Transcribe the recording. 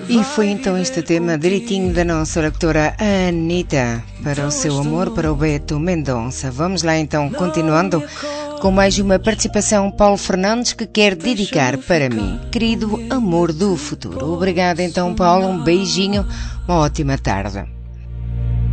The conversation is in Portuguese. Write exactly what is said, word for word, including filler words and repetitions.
E foi então este tema direitinho da nossa leitora Anitta, para o seu amor, para o Beto Mendonça. Vamos lá então, continuando com mais uma participação. Paulo Fernandes, que quer dedicar para mim, querido amor do futuro. Obrigada então, Paulo, um beijinho, uma ótima tarde.